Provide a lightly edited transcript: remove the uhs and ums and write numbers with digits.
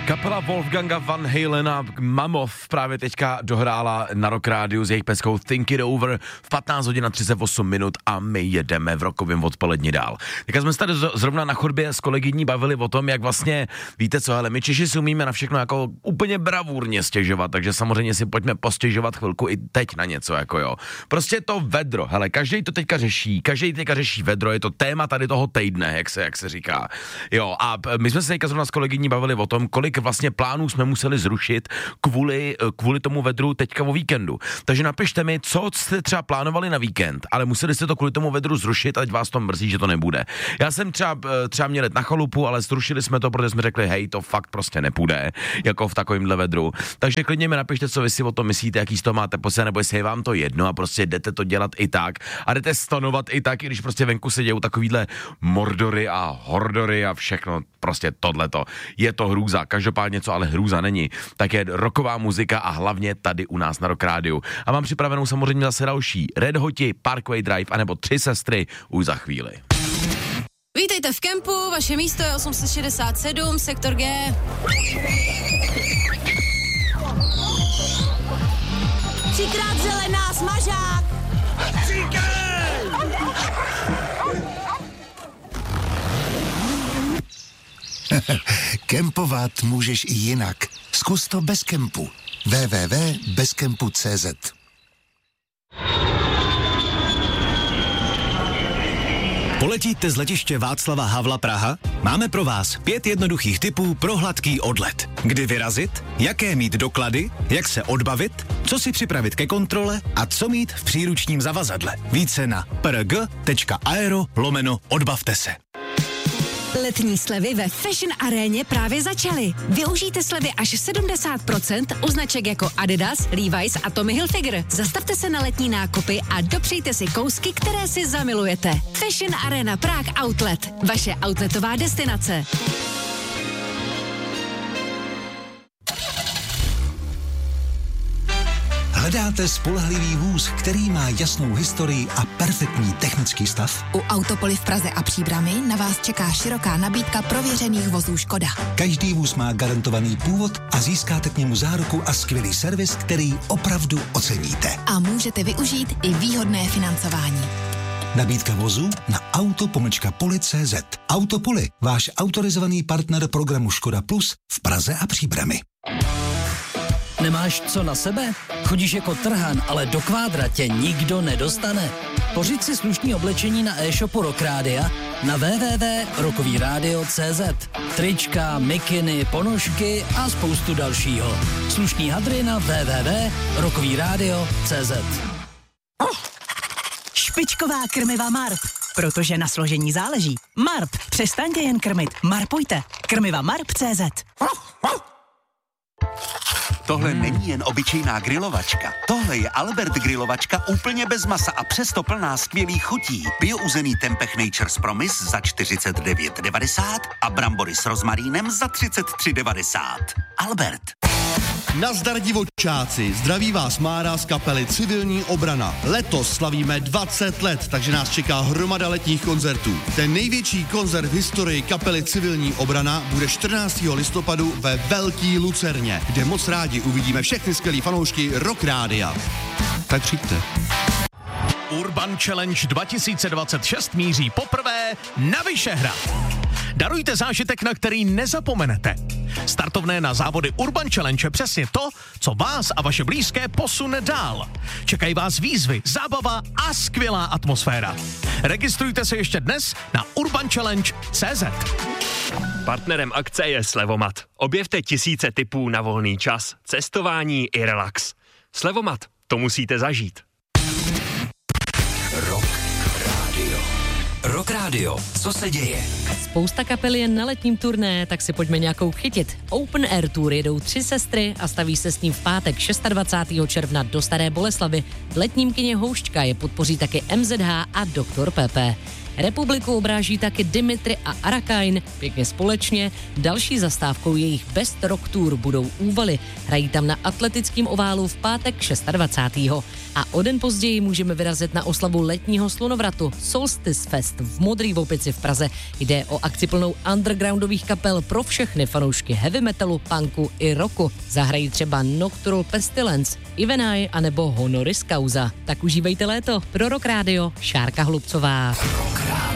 Kapela Wolfganga Van Halena Mammoth právě teďka dohrála na Rock Rádiu s jejich peskou Think It Over v 15 hodin a 38 minut a my jedeme v rokovém odpoledni dál. Teďka jsme se tady zrovna na chodbě s kolegyní bavili o tom, jak vlastně, víte co, hele, my Češi si umíme na všechno jako úplně bravurně stěžovat, takže samozřejmě si pojďme postěžovat chvilku i teď na něco, jako jo. Prostě to vedro, hele, každý to teďka řeší vedro, je to téma tady toho týdne, jak se říká. Jo, a my jsme se teďka zrovna s kolegyní bavili o tom, kolik vlastně plánů jsme museli zrušit kvůli tomu vedru teďka o víkendu. Takže napište mi, co jste třeba plánovali na víkend, ale museli jste to kvůli tomu vedru zrušit, ať vás to mrzí, že to nebude. Já jsem třeba měl jet na chalupu, ale zrušili jsme to, protože jsme řekli, hej, to fakt prostě nepůjde, jako v takovýmhle vedru. Takže klidně mi napište, co vy si o tom myslíte, jaký z toho máte pocit, nebo jestli je vám to jedno a prostě jdete to dělat i tak a jdete stanovat i tak, i když prostě venku se dějou takovýhle mordory a hordory a všechno, prostě tohleto. Je to hrůza, každopádně co ale hrůza není, tak je rocková muzika a hlavně tady u nás na Rock Rádiu. A mám připravenou samozřejmě zase další Red Hoti, Parkway Drive anebo Tři sestry už za chvíli. Vítejte v kempu, vaše místo je 867, sektor G. Třikrát zelená, smažák! Kempovat můžeš i jinak. Zkus to bez kempu. www.bezkempu.cz. Poletíte z letiště Václava Havla Praha? Máme pro vás 5 jednoduchých tipů pro hladký odlet. Kdy vyrazit, jaké mít doklady, jak se odbavit, co si připravit ke kontrole a co mít v příručním zavazadle. Více na prg.aero/odbavte se. Letní slevy ve Fashion Aréně právě začaly. Využijte slevy až 70% u značek jako Adidas, Levi's a Tommy Hilfiger. Zastavte se na letní nákupy a dopřejte si kousky, které si zamilujete. Fashion Arena Prague Outlet. Vaše outletová destinace. Hledáte spolehlivý vůz, který má jasnou historii a perfektní technický stav? U Autopoly v Praze a Příbrami na vás čeká široká nabídka prověřených vozů Škoda. Každý vůz má garantovaný původ a získáte k němu záruku a skvělý servis, který opravdu oceníte. A můžete využít i výhodné financování. Nabídka vozů na auto-poli.cz. Autopoly, váš autorizovaný partner programu Škoda Plus v Praze a Příbrami. Nemáš co na sebe? Chodíš jako trhan, ale do kvádra tě nikdo nedostane. Pořiď si slušný oblečení na e-shopu Rock Rádia na www.rockovyradio.cz. Trička, mikiny, ponožky a spoustu dalšího. Slušný hadry na www.rockovyradio.cz. Špičková krmiva Marp, protože na složení záleží. Marp, přestaňte jen krmit, marpujte. Krmiva Marp.cz. Tohle není jen obyčejná grilovačka. Tohle je Albert grilovačka úplně bez masa a přesto plná skvělých chutí. Biouzený tempeh Nature's Promise za 49,90 a brambory s rozmarínem za 33,90. Albert. Nazdar divočáci, zdraví vás Mára z kapely Civilní obrana. Letos slavíme 20 let, takže nás čeká hromada letních koncertů. Ten největší koncert v historii kapely Civilní obrana bude 14. listopadu ve Velký Lucerně, kde moc rádi uvidíme všechny skvělý fanoušky Rock Rádia. Tak přijďte. Urban Challenge 2026 míří poprvé na Vyšehrad. Darujte zážitek, na který nezapomenete. Startovné na závody Urban Challenge je přesně to, co vás a vaše blízké posune dál. Čekají vás výzvy, zábava a skvělá atmosféra. Registrujte se ještě dnes na urbanchallenge.cz. Partnerem akce je Slevomat. Objevte tisíce tipů na volný čas, cestování i relax. Slevomat, to musíte zažít. Rock Radio, co se děje? Spousta kapel je na letním turné, tak si pojďme nějakou chytit. Open Air Tour jedou Tři sestry a staví se s ním v pátek 26. června do Staré Boleslavy. V letním kině Houšťka je podpoří taky MZH a Dr. Pepe. Republiku obráží taky Dimitri a Arakain, pěkně společně. Další zastávkou jejich Best Rock Tour budou Úvaly. Hrají tam na atletickém oválu v pátek 26. A o den později můžeme vyrazit na oslavu letního slunovratu Solstice Fest v Modrý Vopici v Praze. Jde o akci plnou undergroundových kapel pro všechny fanoušky heavy metalu, punku i rocku. Zahrají třeba Nocturnal Pestilence, Ivenai anebo Honoris Causa. Tak užívejte léto. Pro Rock Radio, Šárka Hlubcová.